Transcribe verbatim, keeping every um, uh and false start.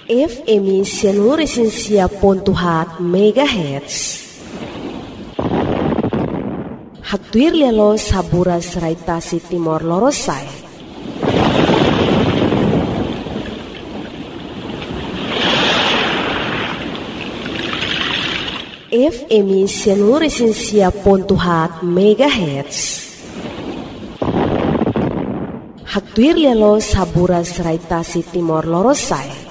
F M Sianuresinsia Pontuhat Megahertz. Haktuir lelo sabura seraitasi Timor Lorosai. F M Sianuresinsia Pontuhat Megahertz. Haktuir lelo sabura seraitasi Timor Lorosai.